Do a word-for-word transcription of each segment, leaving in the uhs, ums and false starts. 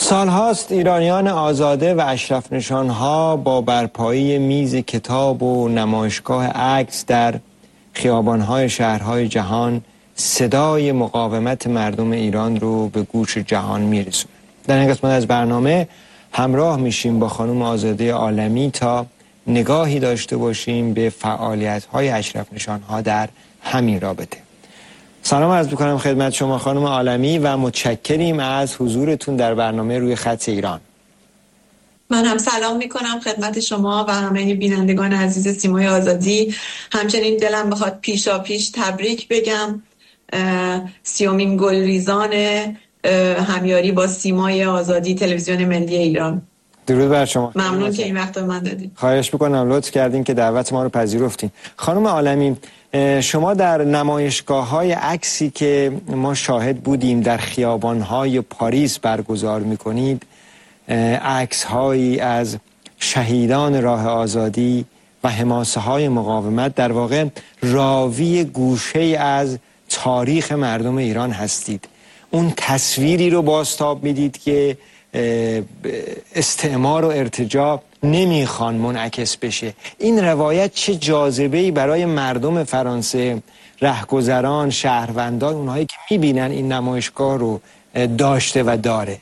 سالهاست ایرانیان آزاده و اشرف نشانها با برپایی میز کتاب و نمایشگاه عکس در خیابانهای شهرهای جهان صدای مقاومت مردم ایران رو به گوش جهان میرسونن. در این قسمت از برنامه همراه میشیم با خانم آزاده عالمی تا نگاهی داشته باشیم به فعالیت‌های اشرف نشانها در همین رابطه. سلام عرض می‌کنم خدمت شما خانم عالمی و متشکریم از حضورتون در برنامه روی خط ایران. من هم سلام میکنم خدمت شما و همه بینندگان عزیز سیمای آزادی. همچنین دلم بخواد پیشا پیش تبریک بگم سیومین گلریزان همیاری با سیمای آزادی تلویزیون ملی ایران. درود بر شما. ممنون که این وقت رو من دادین. خواهش میکنم، لطف کردین که دعوت ما رو پذیرفتین. خانم عالمی، شما در نمایشگاه‌های عکسی که ما شاهد بودیم در خیابان‌های پاریس برگزار می‌کنید، عکس‌هایی از شهیدان راه آزادی و حماسه‌های مقاومت، در واقع راوی گوشه از تاریخ مردم ایران هستید. اون تصویری رو بازتاب میدید که استعمار و ارتجاع نمیخوان منعکس بشه. این روایت چه جاذبه‌ای برای مردم فرانسه، رهگذران، شهروندان، اونهایی که میبینن این نمایشگاه رو داشته و داره؟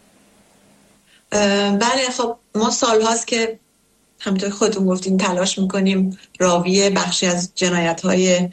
بله، خب ما سال هاست که همونطور خودتون گفتین تلاش میکنیم راوی بخشی از جنایت های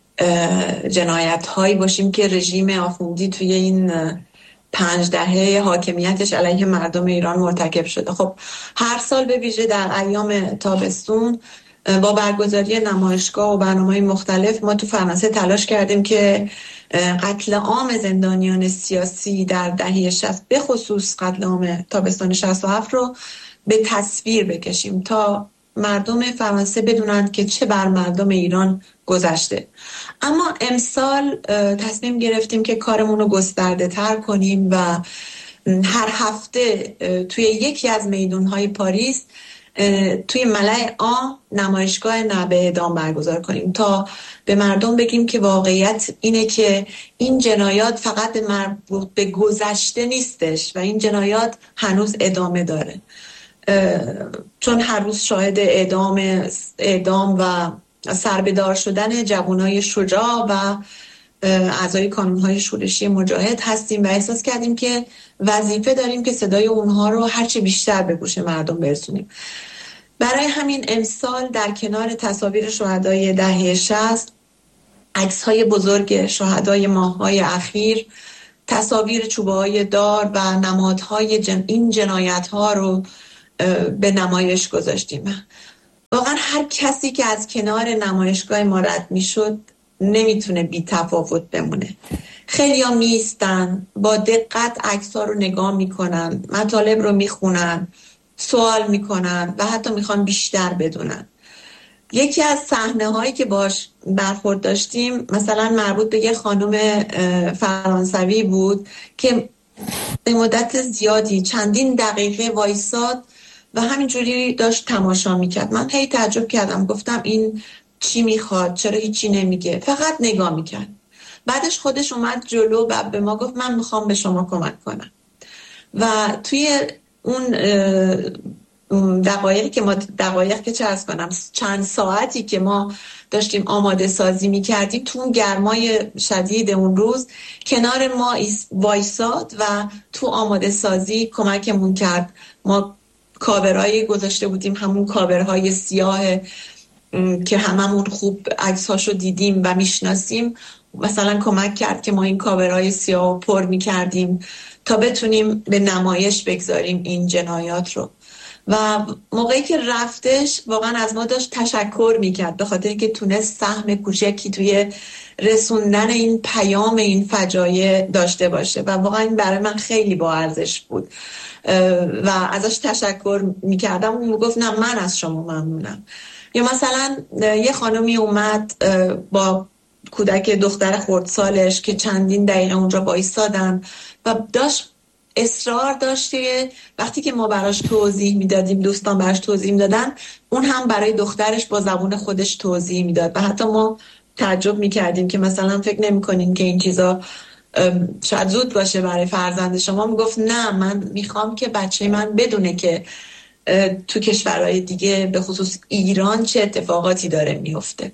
جنایت هایی باشیم که رژیم آخوندی توی این پنج دهه حاکمیتش علیه مردم ایران مرتکب شده. خب هر سال به ویژه در ایام تابستون با برگزاری نمایشگاه و برنامه‌های مختلف ما تو فرانسه تلاش کردیم که قتل عام زندانیان سیاسی در دهه شصت به خصوص قتل عام تابستان شصت و هفت رو به تصویر بکشیم تا مردم فرانسه بدونند که چه بر مردم ایران گذشته. اما امسال تصمیم گرفتیم که کارمون رو گسترده تر کنیم و هر هفته توی یکی از میدونهای پاریس توی ملأ عام نمایشگاه نه به اعدام برگزار کنیم تا به مردم بگیم که واقعیت اینه که این جنایات فقط به مربوط به گذشته نیستش و این جنایات هنوز ادامه داره. چون هر روز شاهد اعدام اعدام و سربدار شدن جوانای شجاع و اعضای کانون‌های شورشی مجاهد هستیم و احساس کردیم که وظیفه داریم که صدای اونها رو هرچه بیشتر به گوش مردم برسونیم. برای همین امسال در کنار تصاویر شهدای دهه شصت، عکس‌های بزرگ شهدای ماه‌های اخیر، تصاویر چوبه‌های دار و نمادهای جن... این جنایت‌ها رو به نمایش گذاشتیم. واقعا هر کسی که از کنار نمایشگاه ما رد میشد نمیتونه بی تفاوت بمونه. خیلی ها میستن، با دقت عکس‌ها رو نگاه میکنن، مطالب رو میخونن، سوال میکنن و حتی میخوان بیشتر بدونن. یکی از صحنه هایی که باش برخورد داشتیم مثلا مربوط به یه خانم فرانسوی بود که به مدت زیادی چندین دقیقه وایساد و همینجوری داشت تماشا میکرد. من هی تعجب کردم، گفتم این چی میخواد؟ چرا هیچی نمیگه؟ فقط نگاه میکرد. بعدش خودش اومد جلو و به ما گفت من میخوام به شما کمک کنم. و توی اون دقایقی که ما دقایق که چه از کنم چند ساعتی که ما داشتیم آماده سازی میکردیم، تو اون گرمای شدید اون روز کنار ما وایساد و تو آماده سازی کمکمون کرد. ما کاورایی گذاشته بودیم، همون کاورهای سیاه که هممون خوب عکساشو دیدیم و میشناسیم. مثلا کمک کرد که ما این کاورهای سیاه رو پر میکردیم تا بتونیم به نمایش بگذاریم این جنایات رو. و موقعی که رفتش واقعا از ما داشت تشکر میکرد به خاطر که تونست سهم کوچکی توی رسوندن این پیام این فجایع داشته باشه و واقعا این برای من خیلی با ارزش بود و ازش تشکر میکردم. اون میگفت نه من از شما ممنونم. یا مثلا یه خانمی اومد با کودک دختر خردسالش که چندین دقیقه اونجا وایسادن و داشت اصرار داشت که وقتی که ما براش توضیح میدادیم، دوستان براش توضیح میدادن، اون هم برای دخترش با زبون خودش توضیح میداد و حتی ما تعجب میکردیم که مثلا فکر نمیکنین که این چیزا شاید زود باشه برای فرزند شما، میگفت نه من میخوام که بچه من بدونه که تو کشورهای دیگه به خصوص ایران چه اتفاقاتی داره میفته.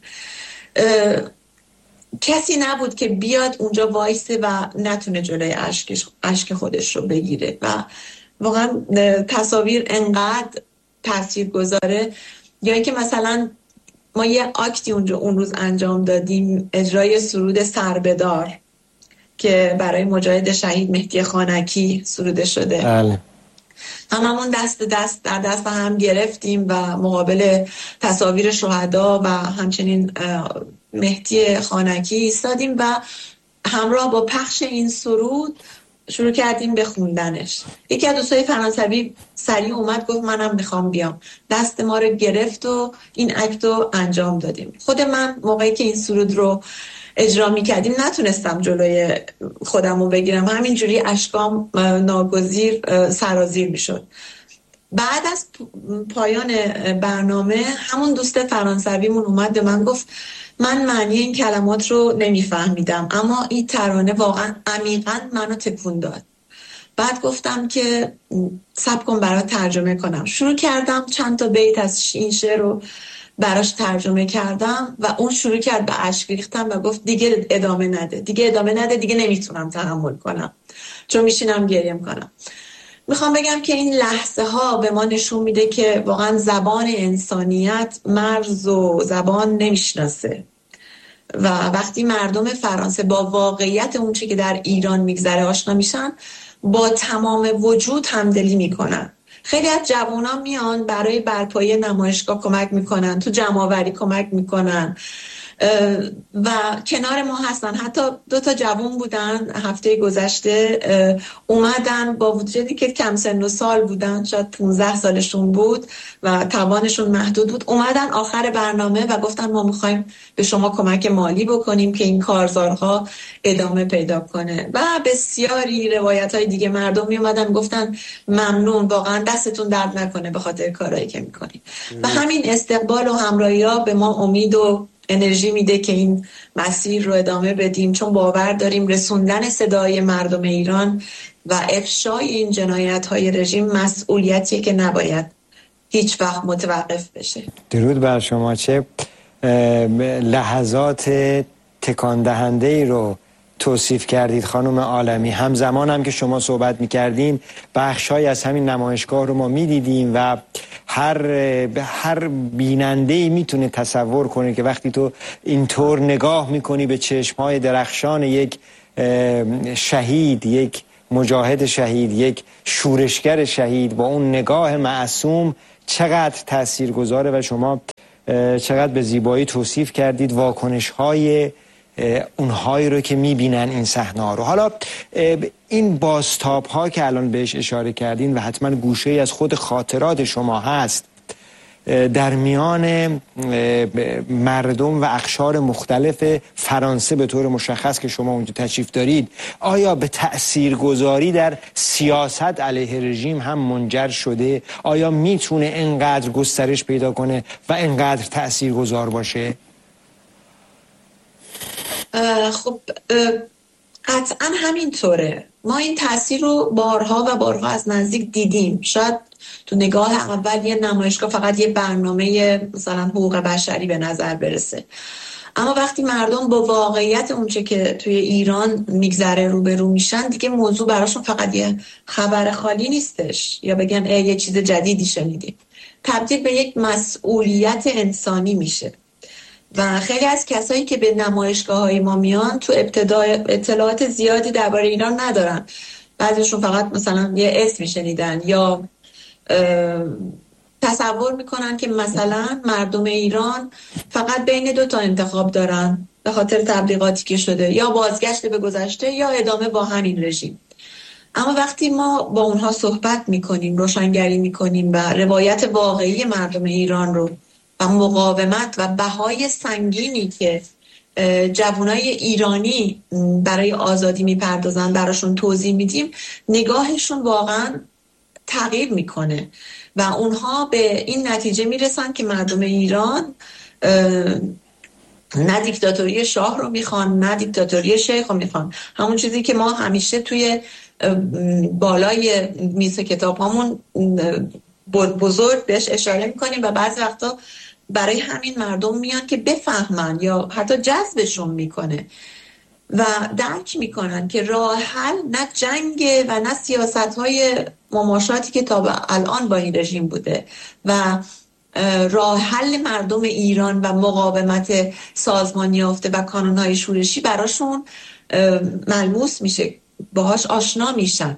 کسی نبود که بیاد اونجا وایسه و نتونه جلوی اشکش اشک خودش رو بگیره و واقعا تصاویر انقدر تأثیر گذاره. یا اینکه مثلا ما یه آکتی اونجا اون روز انجام دادیم، اجرای سرود سربدار که برای مجاهد شهید مهدی خانکی سروده شده. بله. هممون دست دست در دست هم گرفتیم و مقابل تصاویر شهدا و همچنین مهدی خانکی ایستادیم و همراه با پخش این سرود شروع کردیم به خوندنش. یکی از دوستای فرانسوی سریع اومد گفت منم میخوام بیام، دست ما رو گرفت و این اکت رو انجام دادیم. خود من موقعی که این سرود رو اجرا میکردیم نتونستم جلوی خودم رو بگیرم، همینجوری اشکام ناگزیر سرازیر میشد. بعد از پایان برنامه همون دوست فرانسویمون اومد به من گفت من معنی این کلمات رو نمیفهمیدم اما این ترانه واقعا عمیقاً منو تکون داد. بعد گفتم که صبر کن برات ترجمه کنم. شروع کردم چند تا بیت از این شعر رو براش ترجمه کردم و اون شروع کرد به اشک ریختن و گفت دیگه ادامه نده، دیگه ادامه نده، دیگه نمیتونم تحمل کنم چون میشینم گریه میکنم. میخوام بگم که این لحظه ها به ما نشون میده که واقعا زبان انسانیت مرز و زبان نمیشناسه و وقتی مردم فرانسه با واقعیت اون چی که در ایران میگذره آشنا میشن با تمام وجود همدلی میکنن. خیلی از جوانان میان برای برپایی نمایشگاه کمک میکنن، تو جمع‌آوری کمک میکنن و کنار ما هستن. حتی دو تا جوان بودن هفته گذشته اومدن با وجودی که کم سن و سال بودن، شاید پانزده سالشون بود و توانشون محدود بود، اومدن آخر برنامه و گفتن ما میخوایم به شما کمک مالی بکنیم که این کارزارها ادامه پیدا کنه. و بسیاری روایت های دیگه مردم می اومدن گفتن ممنون، واقعا دستتون درد نکنه به خاطر کارهایی که میکنید. و همین استقبال و همراهی ها به ما امید و انرژی میده که این مسیر رو ادامه بدیم، چون باور داریم رسوندن صدای مردم ایران و افشای این جنایت‌های رژیم مسئولیتیه که نباید هیچ وقت متوقف بشه. درود بر شما. چه لحظات تکان دهنده ای رو توصیف کردید خانم عالمی. همزمان هم که شما صحبت میکردین بخشای از همین نمایشگاه رو ما میدیدیم و هر هر بیننده‌ای میتونه تصور کنه که وقتی تو اینطور نگاه میکنی به چشمهای درخشان یک شهید، یک مجاهد شهید، یک شورشگر شهید، با اون نگاه معصوم چقدر تاثیرگذاره و شما چقدر به زیبایی توصیف کردید واکنش‌های اونهایی رو که میبینن این صحنه رو. حالا این بازتاب ها که الان بهش اشاره کردین و حتما گوشه ای از خود خاطرات شما هست در میان مردم و اقشار مختلف فرانسه به طور مشخص که شما اونجا تشریف دارید، آیا به تأثیرگذاری در سیاست علیه رژیم هم منجر شده؟ آیا میتونه انقدر گسترش پیدا کنه و انقدر تأثیرگذار باشه؟ خب قطعا همینطوره. ما این تأثیر رو بارها و بارها از نزدیک دیدیم. شاید تو نگاه اول یه نمایشگاه فقط یه برنامه مثلا حقوق بشری به نظر برسه، اما وقتی مردم با واقعیت اونچه که توی ایران میگذره روبرو میشن دیگه موضوع براشون فقط یه خبر خالی نیستش یا بگن ای یه چیز جدیدی شنیدیم، تبدیل به یک مسئولیت انسانی میشه. و خیلی از کسایی که به نمایشگاه‌های ما میان تو ابتدا اطلاعات زیادی درباره ایران ندارن. بعضیشون فقط مثلا یه اسمی شنیدن یا تصور میکنن که مثلا مردم ایران فقط بین دو تا انتخاب دارن به خاطر تبلیغاتی که شده، یا بازگشت به گذشته یا ادامه با همین رژیم. اما وقتی ما با اونها صحبت میکنیم، روشنگری میکنیم و روایت واقعی مردم ایران رو و مقاومت و بهای سنگینی که جوانای ایرانی برای آزادی میپردازن براشون توضیح میدیم، نگاهشون واقعا تغییر میکنه و اونها به این نتیجه میرسن که مردم ایران نه دیکتاتوری شاه رو میخوان، نه دیکتاتوری شیخ رو میخوان. همون چیزی که ما همیشه توی بالای میز کتاب همون بزرگ بهش اشاره میکنیم و بعضی وقتا برای همین مردم میان که بفهمن یا حتی جذبشون میکنه و درک میکنن که راه حل نه جنگ و نه سیاست های مماشاتی که تا الان با این رژیم بوده و راه حل مردم ایران و مقاومت سازمان یافته و کانونهای شورشی براشون ملموس میشه، باهاش آشنا میشن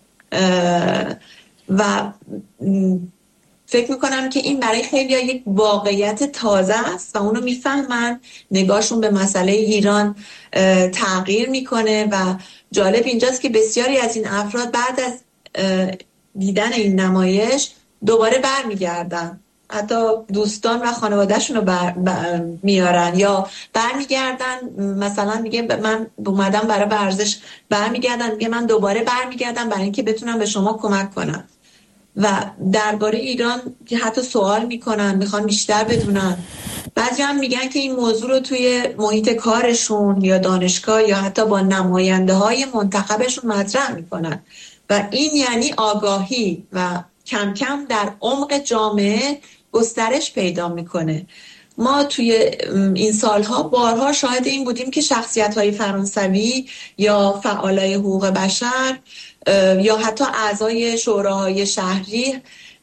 و فکر میکنم که این برای خیلی یک واقعیت تازه است و اونو میفهمن، نگاهشون به مسئله ایران تغییر میکنه و جالب اینجاست که بسیاری از این افراد بعد از دیدن این نمایش دوباره برمیگردن، حتی دوستان و خانوادهشون رو بر... بر... میارن یا برمیگردن، مثلا میگه من اومدم برای ورزش، برمیگردن میگه من دوباره برمیگردم برای اینکه بتونم به شما کمک کنم و درباره ایران حتی سوال میکنن، میخوان بیشتر بدونن. بعضی هم میگن که این موضوع رو توی محیط کارشون یا دانشگاه یا حتی با نماینده های منتخبشون مطرح میکنن و این یعنی آگاهی و کم کم در عمق جامعه گسترش پیدا میکنه. ما توی این سالها بارها شاهد این بودیم که شخصیت‌های فرانسوی یا فعالای حقوق بشر یا حتی اعضای شوراهای شهری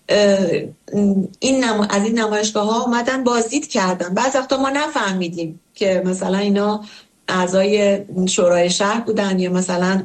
این نما... از این نمایشگاه ها اومدن بازدید کردن. بعضی وقتا ما نفهمیدیم که مثلا اینا اعضای شورای شهر بودن یا مثلا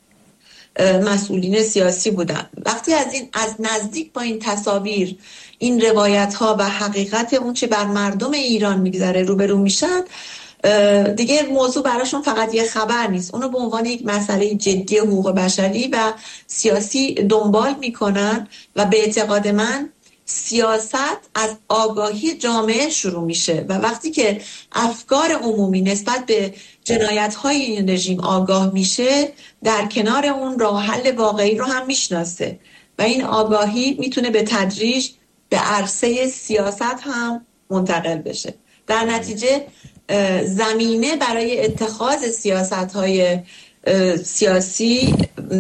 مسئولین سیاسی بودن. وقتی از این از نزدیک با این تصاویر، این روایت ها و حقیقت اون چه بر مردم ایران میگذره روبرو میشن، دیگه موضوع براشون فقط یه خبر نیست، اونو به عنوان یک مسئله جدی حقوق بشری و سیاسی دنبال میکنن و به اعتقاد من سیاست از آگاهی جامعه شروع میشه و وقتی که افکار عمومی نسبت به جنایت‌های این رژیم آگاه میشه، در کنار اون راه حل واقعی رو هم میشناسه و این آگاهی میتونه به تدریج به عرصه سیاست هم منتقل بشه. در نتیجه زمینه برای اتخاذ سیاست‌های سیاسی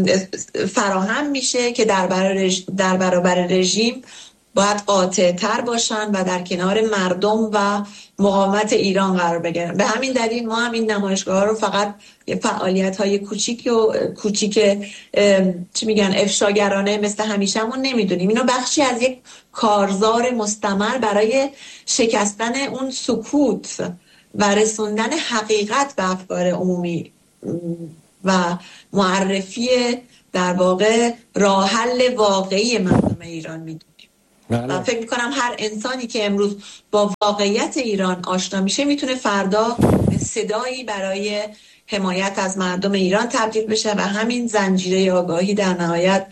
فراهم میشه که در برابر در برابر رژیم باید قاطع تر باشن و در کنار مردم و مقاومت ایران قرار بگیرن. به همین دلیل ما هم این نمایشگاه ها رو فقط فعالیت های کوچیک و کوچیک چی میگن افشاگرانه مثل همیشهمون نمیدونیم. اینو بخشی از یک کارزار مستمر برای شکستن اون سکوت و رسوندن حقیقت به افکار عمومی و معرفی در واقع راه حل واقعی مردم ایران میدونیم. من فکر میکنم هر انسانی که امروز با واقعیت ایران آشنا میشه میتونه فردا صدایی برای حمایت از مردم ایران تبدیل بشه و همین زنجیره آگاهی در نهایت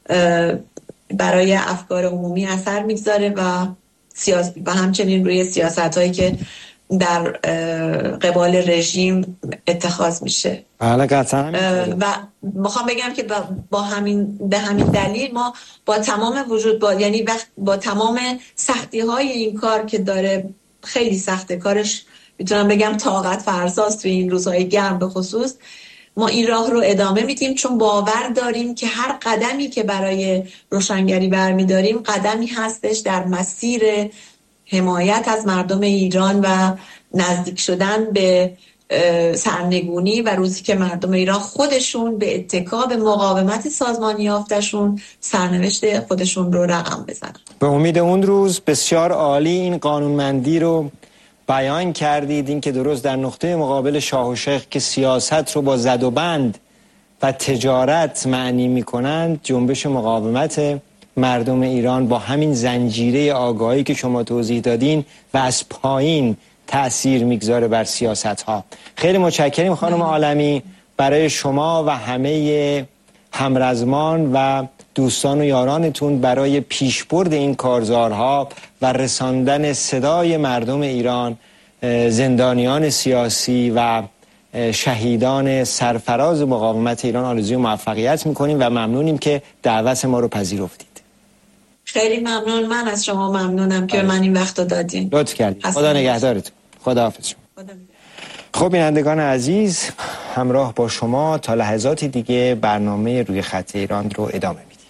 برای افکار عمومی اثر میگذاره و سیاس و همچنین روی سیاست‌هایی که در قبال رژیم اتخاذ میشه. بله قطعا. و میخوام بگم که با, با همین به همین دلیل ما با تمام وجود با یعنی وقت با تمام سختی های این کار که داره، خیلی سخته کارش، میتونم بگم طاقت فرساست توی این روزهای گرم به خصوص، ما این راه رو ادامه میدیم چون باور داریم که هر قدمی که برای روشنگری برمیداریم قدمی هستش در مسیر حمایت از مردم ایران و نزدیک شدن به سرنگونی و روزی که مردم ایران خودشون به اتکا به مقاومت سازمانی یافتشون سرنوشت خودشون رو رقم بزنن. به امید اون روز. بسیار عالی این قانونمندی رو بیان کردید، این که درست در نقطه مقابل شاه و شیخ که سیاست رو با زد و بند و تجارت معنی میکنند، جنبش مقاومت مردم ایران با همین زنجیره آگاهی که شما توضیح دادین و از پایین تأثیر میگذاره بر سیاست ها. خیلی متشکریم خانم عالمی برای شما و همه همرزمان و دوستان و یارانتون برای پیشبرد این کارزارها و رساندن صدای مردم ایران، زندانیان سیاسی و شهیدان سرفراز مقاومت ایران آرزوی موفقیت میکنیم و ممنونیم که دعوت ما رو پذیرفتید. خیلی ممنون. من از شما ممنونم که به من این وقت رو دادین. لطف کردید. خدا نگهدارتون. خدا حافظ. خب بینندگان عزیز، همراه با شما تا لحظاتی دیگه برنامه روی خط ایران رو ادامه میدیم.